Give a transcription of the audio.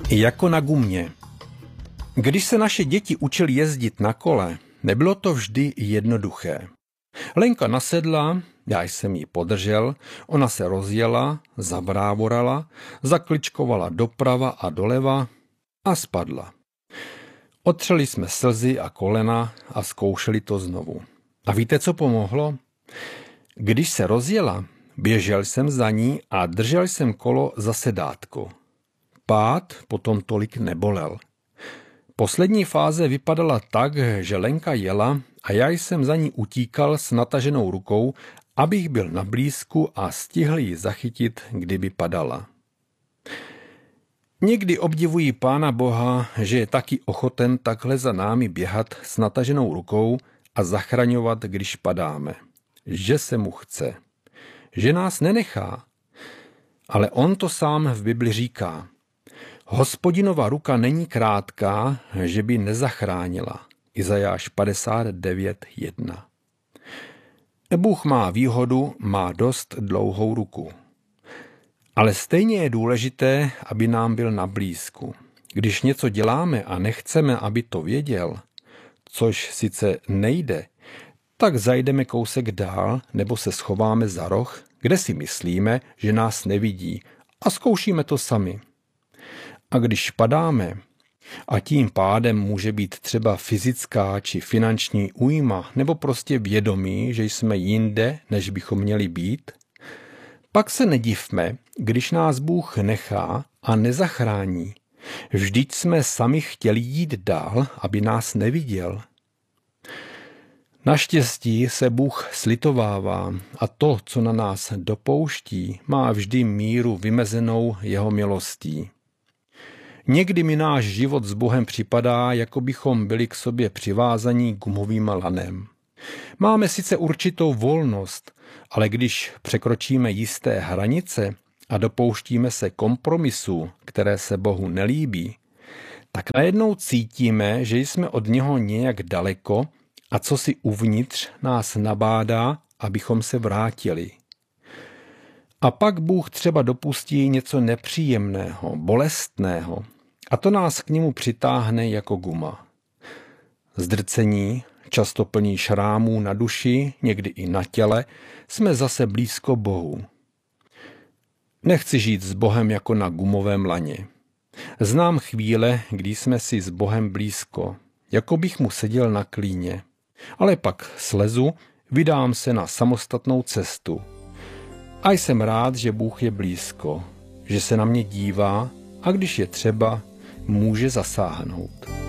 Jako na gumě. Když se naše děti učily jezdit na kole, nebylo to vždy jednoduché. Lenka nasedla, já jsem ji podržel, ona se rozjela, zabrávorala, zakličkovala doprava a doleva a spadla. Otřeli jsme slzy a kolena a zkoušeli to znovu. A víte, co pomohlo? Když se rozjela, běžel jsem za ní a držel jsem kolo za sedátko. Pád potom tolik nebolel. Poslední fáze vypadala tak, že Lenka jela a já jsem za ní utíkal s nataženou rukou, abych byl na blízku a stihl ji zachytit, kdyby padala. Někdy obdivuji Pána Boha, že je taky ochoten takhle za námi běhat s nataženou rukou a zachraňovat, když padáme. Že se mu chce. Že nás nenechá. Ale on to sám v Bibli říká. Hospodinova ruka není krátká, že by nezachránila. Izajáš 59.1. Bůh má výhodu, má dost dlouhou ruku. Ale stejně je důležité, aby nám byl na blízku. Když něco děláme a nechceme, aby to věděl, což sice nejde, tak zajdeme kousek dál nebo se schováme za roh, kde si myslíme, že nás nevidí a zkoušíme to sami. A když padáme, a tím pádem může být třeba fyzická či finanční újma nebo prostě vědomí, že jsme jinde, než bychom měli být, pak se nedivme, když nás Bůh nechá a nezachrání. Vždyť jsme sami chtěli jít dál, aby nás neviděl. Naštěstí se Bůh slitovává a to, co na nás dopouští, má vždy míru vymezenou jeho milostí. Někdy mi náš život s Bohem připadá, jako bychom byli k sobě přivázaní gumovým lanem. Máme sice určitou volnost, ale když překročíme jisté hranice a dopouštíme se kompromisů, které se Bohu nelíbí, tak najednou cítíme, že jsme od něho nějak daleko a co si uvnitř nás nabádá, abychom se vrátili. A pak Bůh třeba dopustí něco nepříjemného, bolestného, a to nás k němu přitáhne jako guma. Zdrcení, často plní šrámů na duši, někdy i na těle, jsme zase blízko Bohu. Nechci žít s Bohem jako na gumovém laně. Znám chvíle, kdy jsme si s Bohem blízko, jako bych mu seděl na klíně. Ale pak slezu, vydám se na samostatnou cestu. A jsem rád, že Bůh je blízko, že se na mě dívá a když je třeba, může zasáhnout.